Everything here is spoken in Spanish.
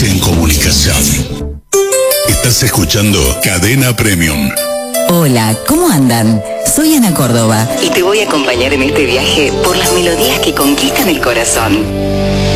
avance en comunicación. Estás escuchando Cadena Premium. Hola, ¿cómo andan? Soy Ana Córdoba y te voy a acompañar en este viaje por las melodías que conquistan el corazón.